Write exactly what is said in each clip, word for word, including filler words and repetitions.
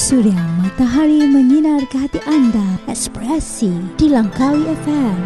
Suria Matahari Menyinar ke Hati Anda. Ekspresi di Langkawi F M.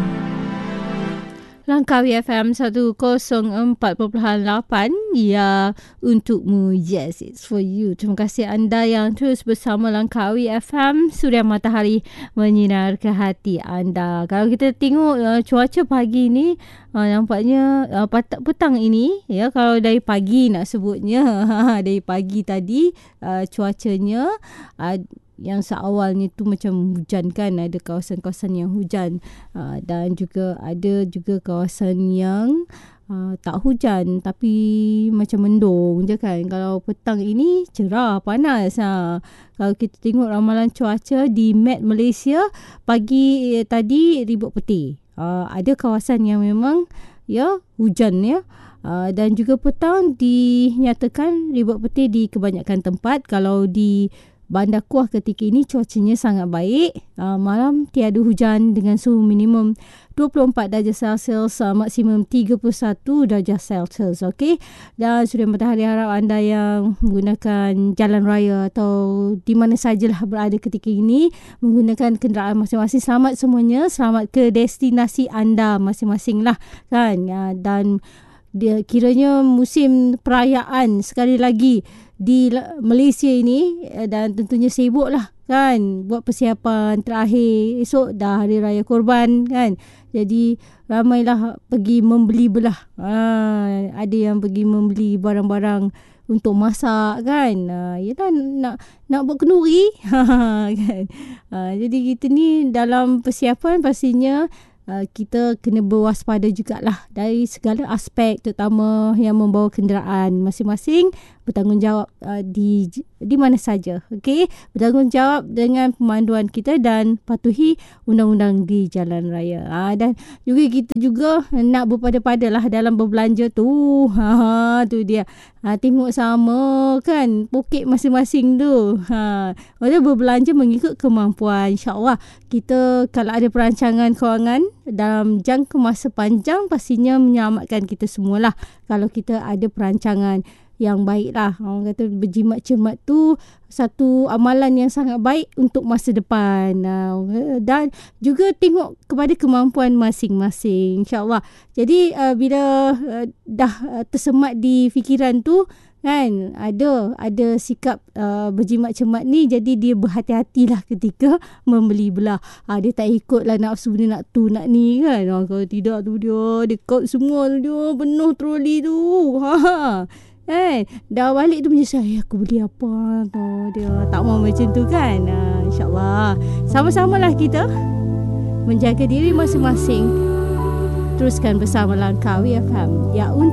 Langkawi F M seratus empat perpuluhan lapan. Ya, untukmu. Yes, it's for you. Terima kasih anda yang terus bersama Langkawi F M, Suria Matahari Menyinar ke Hati anda. Kalau kita tengok uh, cuaca pagi ni, uh, nampaknya uh, petang ini, ya, kalau dari pagi nak sebutnya, dari pagi tadi uh, cuacanya uh, yang seawalnya tu macam hujan kan, ada kawasan-kawasan yang hujan, uh, dan juga ada juga kawasan yang uh, tak hujan tapi macam mendung je kan. Kalau petang ini cerah, panas. Ha. Kalau kita tengok ramalan cuaca di Met Malaysia pagi eh, tadi ribut peti. Uh, ada kawasan yang memang ya hujan ya. Uh, dan juga petang dinyatakan ribut peti di kebanyakan tempat. Kalau di Bandar Kuah ketika ini cuacanya sangat baik. Uh, malam tiada hujan dengan suhu minimum dua puluh empat darjah Celsius, uh, maksimum tiga puluh satu darjah Celsius. Okey. Dan Suria Matahari harap anda yang menggunakan jalan raya atau di mana sajalah berada ketika ini menggunakan kenderaan masing-masing, selamat semuanya, selamat ke destinasi anda masing-masing lah kan. Uh, dan dia kiranya musim perayaan sekali lagi di Malaysia ini, dan tentunya sibuk lah kan buat persiapan terakhir. Esok dah Hari Raya Korban kan, jadi ramailah pergi membeli belah. Ha, ada yang pergi membeli barang-barang untuk masak kan. Ha, yelah, nak nak buat kenduri kan. Ha, jadi kita ni dalam persiapan pastinya Uh, kita kena berwaspada jugalah dari segala aspek, terutama yang membawa kenderaan masing-masing, bertanggungjawab uh, di di mana saja. Okey, bertanggungjawab dengan pemanduan kita dan patuhi undang-undang di jalan raya. Uh, dan juga kita juga nak berpada-pada lah dalam berbelanja tu. Ha, tu dia. Ha, tengok sama kan poket masing-masing tu. Ha, maksudnya berbelanja mengikut kemampuan. InsyaAllah kita kalau ada perancangan kewangan dalam jangka masa panjang pastinya menyelamatkan kita semualah kalau kita ada perancangan yang baik lah. Orang kata berjimat cermat tu satu amalan yang sangat baik untuk masa depan. Uh, dan juga tengok kepada kemampuan masing-masing, insyaAllah. Jadi uh, bila uh, dah uh, tersemat di fikiran tu kan, ada ada sikap uh, berjimat cermat ni, jadi dia berhati-hatilah ketika membeli belah. Ha, dia tak ikutlah nafsu dia nak tu nak ni kan. Ha, kalau tidak tu dia dekat semua tu dia penuh troli tu. Ha. Eh, dah balik tu menyesal, eh, aku beli apa tu. Dia tak mau macam tu kan. Ha, InsyaAllah sama-samalah kita menjaga diri masing-masing. Teruskan bersama Langkawi F M. Ya, untuk